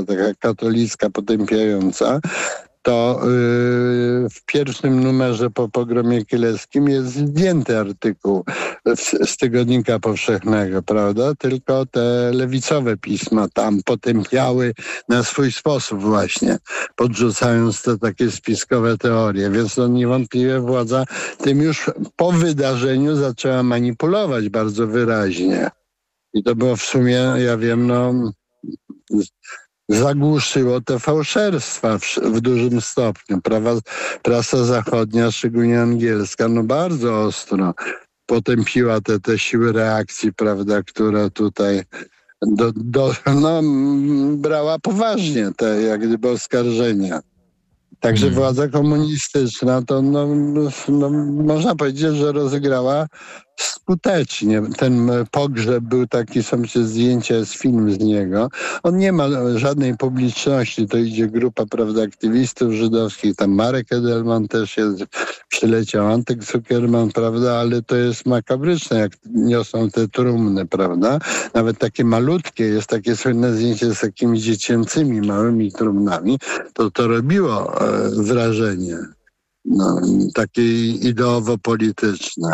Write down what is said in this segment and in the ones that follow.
taka katolicka, potępiająca, to w pierwszym numerze po pogromie kieleckim jest zdjęty artykuł z Tygodnika Powszechnego, prawda? Tylko te lewicowe pisma tam potępiały na swój sposób właśnie, podrzucając te takie spiskowe teorie. Więc no niewątpliwie władza tym już po wydarzeniu zaczęła manipulować bardzo wyraźnie. I to było w sumie, ja wiem, zagłuszyło te fałszerstwa w dużym stopniu. Prasa zachodnia, szczególnie angielska, bardzo ostro potępiła te siły reakcji, prawda, które tutaj brała poważnie te jak gdyby oskarżenia. Także władza komunistyczna to można powiedzieć, że rozegrała skutecznie. Ten pogrzeb był taki, są zdjęcia, jest film z niego. On nie ma żadnej publiczności, to idzie grupa, prawda, aktywistów żydowskich, tam Marek Edelman też jest, przyleciał Antek Zuckerman, prawda, ale to jest makabryczne, jak niosą te trumny, prawda. Nawet takie malutkie, jest takie słynne zdjęcie z takimi dziecięcymi, małymi trumnami, to robiło wrażenie, takie ideowo-polityczne.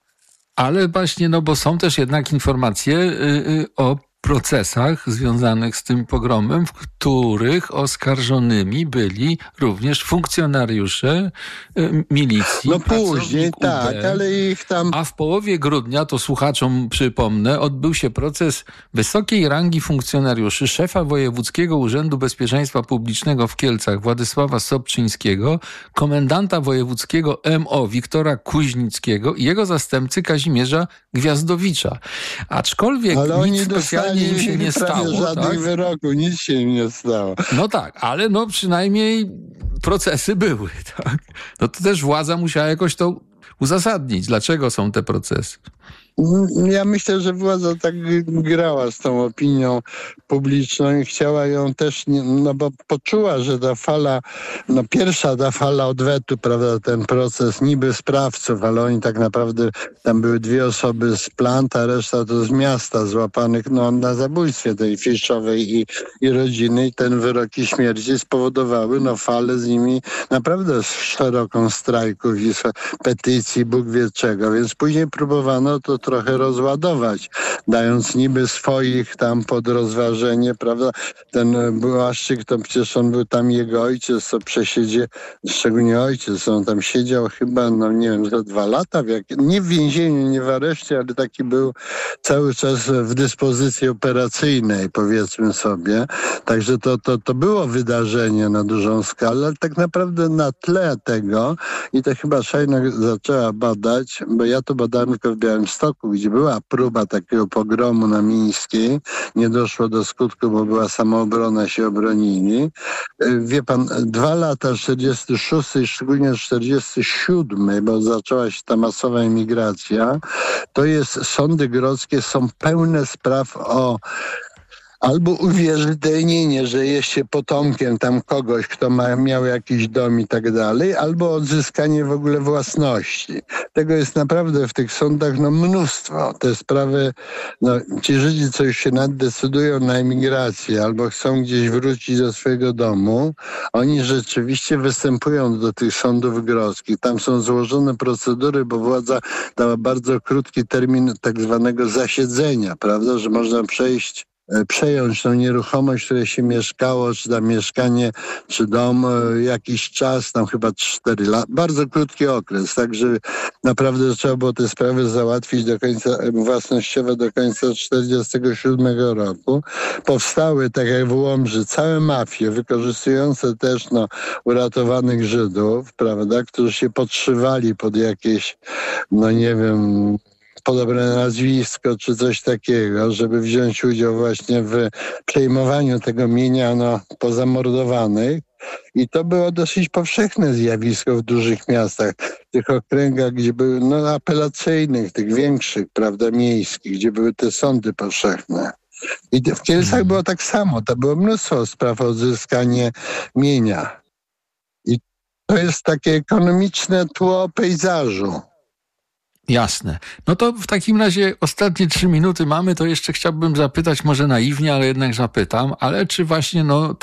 Ale właśnie, bo są też jednak informacje o procesach związanych z tym pogromem, w których oskarżonymi byli również funkcjonariusze milicji. No później, tak, ale ich tam... A w połowie grudnia, to słuchaczom przypomnę, odbył się proces wysokiej rangi funkcjonariuszy, szefa Wojewódzkiego Urzędu Bezpieczeństwa Publicznego w Kielcach Władysława Sobczyńskiego, komendanta wojewódzkiego MO Wiktora Kuźnickiego i jego zastępcy Kazimierza Gwiazdowicza. Aczkolwiek nic specjalnie im się nie stało. Żadnych wyroków, nic się im nie stało. No tak, ale przynajmniej procesy były, tak? No to też władza musiała jakoś to uzasadnić. Dlaczego są te procesy? Ja myślę, że władza tak grała z tą opinią publiczną i chciała ją też, bo poczuła, że ta fala, pierwsza ta fala odwetu, prawda, ten proces niby sprawców, ale oni tak naprawdę, tam były 2 osoby z plant, a reszta to z miasta złapanych na zabójstwie tej Fiszowej i rodziny, i ten wyroki śmierci spowodowały falę z nimi naprawdę szeroką strajków i petycji, Bóg wie czego, więc później próbowano to trochę rozładować, dając niby swoich tam pod rozważenie, prawda? Ten Błaszczyk, to przecież on był tam jego ojciec, co szczególnie ojciec, on tam siedział chyba, nie wiem, za 2 lata, nie w więzieniu, nie w areszcie, ale taki był cały czas w dyspozycji operacyjnej, powiedzmy sobie. Także to było wydarzenie na dużą skalę, ale tak naprawdę na tle tego, i to chyba Szajna zaczęła badać, bo ja to badałem tylko w Białymstoku, gdzie była próba takiego pogromu na Mińskiej. Nie doszło do skutku, bo była samoobrona, się obronili. Wie pan, 2 lata, 46 i szczególnie 47, bo zaczęła się ta masowa emigracja, to jest, sądy grodzkie są pełne spraw o albo uwierzytelnienie, że jest się potomkiem tam kogoś, kto miał jakiś dom i tak dalej, albo odzyskanie w ogóle własności. Tego jest naprawdę w tych sądach mnóstwo. Te sprawy, ci Żydzi, co już się naddecydują na emigrację albo chcą gdzieś wrócić do swojego domu, oni rzeczywiście występują do tych sądów grodzkich. Tam są złożone procedury, bo władza dała bardzo krótki termin tak zwanego zasiedzenia, prawda, że można przejąć tą nieruchomość, w której się mieszkało, czy tam mieszkanie, czy dom, jakiś czas, tam chyba 4 lata, bardzo krótki okres, także naprawdę trzeba było te sprawy załatwić do końca, własnościowe do końca 1947 roku. Powstały, tak jak w Łomży, całe mafie, wykorzystujące też uratowanych Żydów, prawda, którzy się podszywali pod jakieś, nie wiem, podobne nazwisko, czy coś takiego, żeby wziąć udział właśnie w przejmowaniu tego mienia pozamordowanych. I to było dosyć powszechne zjawisko w dużych miastach, w tych okręgach, gdzie były apelacyjnych, tych większych, prawda, miejskich, gdzie były te sądy powszechne. I w Kielcach było tak samo, to było mnóstwo spraw o odzyskanie mienia. I to jest takie ekonomiczne tło pejzażu. Jasne. No to w takim razie ostatnie 3 minuty mamy, to jeszcze chciałbym zapytać, może naiwnie, ale jednak zapytam, ale czy właśnie